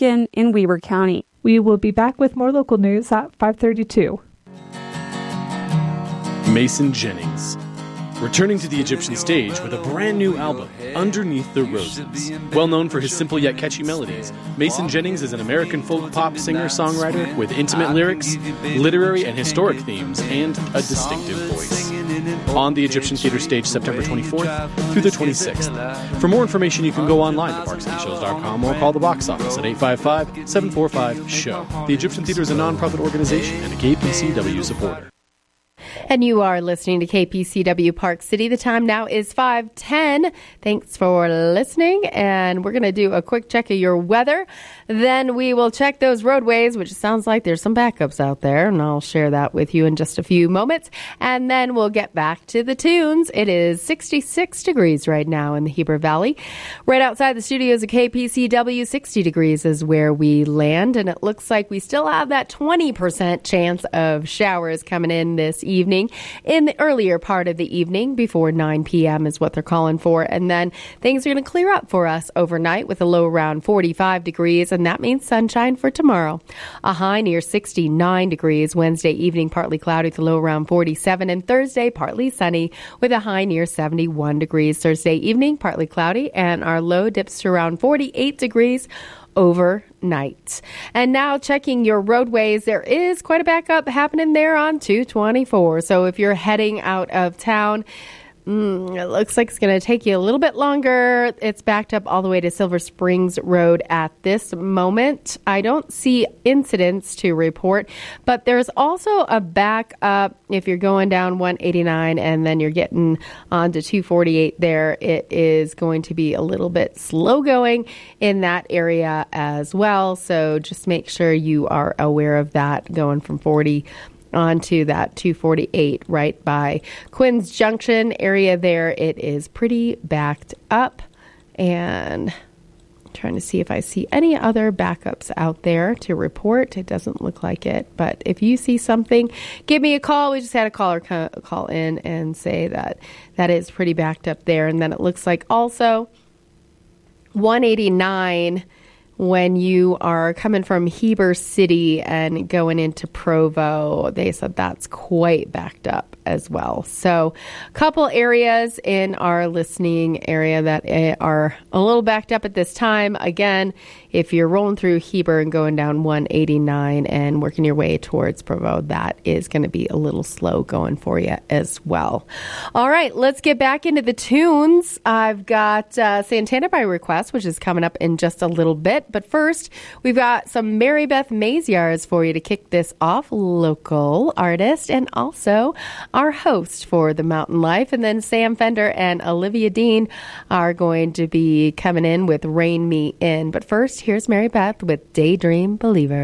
Ruskin in Weber County. We will be back with more local news at 5:32. Mason Jennings, returning to the Egyptian stage with a brand new album, Underneath the Roses. Well known for his simple yet catchy melodies, Mason Jennings is an American folk pop singer-songwriter with intimate lyrics, literary and historic themes, and a distinctive voice. On the Egyptian Theater stage September 24th through the 26th. For more information, you can go online to parkcityshows.com or call the box office at 855-745-SHOW. The Egyptian Theater is a non-profit organization and a KPCW supporter. And you are listening to KPCW Park City. The time now is 5:10. Thanks for listening. And we're going to do a quick check of your weather. Then we will check those roadways, which sounds like there's some backups out there. And I'll share that with you in just a few moments. And then we'll get back to the tunes. It is 66 degrees right now in the Heber Valley. Right outside the studios of KPCW, 60 degrees is where we land. And it looks like we still have that 20% chance of showers coming in this evening. In the earlier part of the evening, before 9 p.m. is what they're calling for. And then things are going to clear up for us overnight with a low around 45 degrees, and that means sunshine for tomorrow. A high near 69 degrees. Wednesday evening, partly cloudy with a low around 47, and Thursday, partly sunny with a high near 71 degrees. Thursday evening, partly cloudy, and our low dips to around 48 degrees overnight. And now checking your roadways, there is quite a backup happening there on 224. So if you're heading out of town, it looks like it's going to take you a little bit longer. It's backed up all the way to Silver Springs Road at this moment. I don't see incidents to report, but there's also a backup if you're going down 189 and then you're getting onto 248 there. It is going to be a little bit slow going in that area as well. So just make sure you are aware of that going from 40 onto that 248 right by Quinn's Junction area there. It is pretty backed up, and I'm trying to see if I see any other backups out there to report. It doesn't look like it, but if you see something, give me a call. We just had a caller call in and say that that is pretty backed up there. And then it looks like also 189 when you are coming from Heber City and going into Provo, they said that's quite backed up as well. So a couple areas in our listening area that are a little backed up at this time. Again, if you're rolling through Heber and going down 189 and working your way towards Provo, that is going to be a little slow going for you as well. All right, let's get back into the tunes. I've got Santana by Request, which is coming up in just a little bit. But first, we've got some Mary Beth Maziarz for you to kick this off, local artist, and also our host for The Mountain Life. And then Sam Fender and Olivia Dean are going to be coming in with Rein Me In. But first, here's Mary Beth with Daydream Believer.